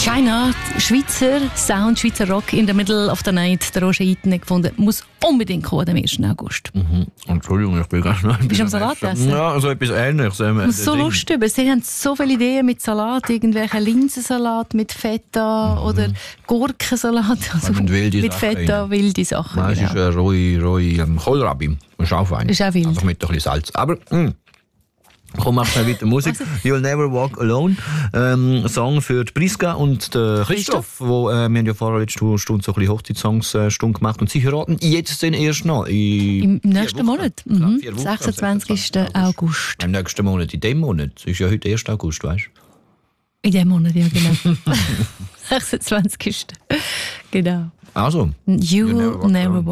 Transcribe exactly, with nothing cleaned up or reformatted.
China, Schweizer Sound, Schweizer Rock in the middle of the night. Der Roger Eaton hat gefunden, muss unbedingt kommen am ersten August. Mhm. Entschuldigung, ich bin ganz neu. Bist du am Salat essen? Ja, so etwas Ähnliches. Ähm, so lustig, aber sie haben so viele Ideen mit Salat, irgendwelche Linsensalat mit Feta mhm. oder Gurkensalat also mit, mit Feta, rein. Wilde Sachen. Nein, genau. Es ist ein rohe, rohe ähm, Kohlrabi. Das ist auch fein. Ist auch wild. Einfach mit ein bisschen Salz. Aber, mh. Komm, mach schnell weiter Musik. You'll Never Walk Alone. Ähm, ein Song für die Priska und den Christoph. Wo, äh, wir haben ja vorher letzte Stunde so ein bisschen Hochzeitssongs äh, Stunde gemacht. Und sie heiraten jetzt den erst noch. Im nächsten Monat. Mhm. sechsundzwanzigsten August. Im nächsten Monat. In dem Monat. Es ist ja heute erster August, weißt du? In dem Monat, ja, genau. sechsundzwanzigsten Genau. Also. You'll Never Walk Alone.